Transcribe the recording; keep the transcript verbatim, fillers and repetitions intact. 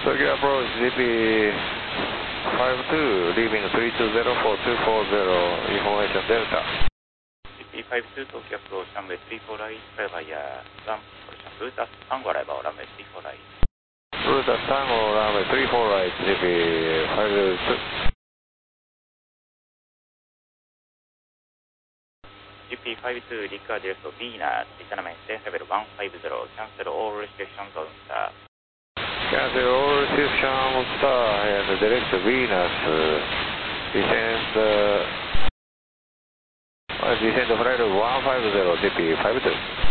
Tokyo approach G P five two, leaving three two zero four two four zero, information Delta. G P five two, Tokyo approach runway three four right, fly via ramp, Ruta Tango arrival, runway three four right. Ruta Tango, runway three four right, G P five two. G P five two, record direct Venus, internamente level one five zero, cancel all restrictions on star. Cancel all restrictions on star and direct Venus, descend, uh, descend flight one five zero, G P five two.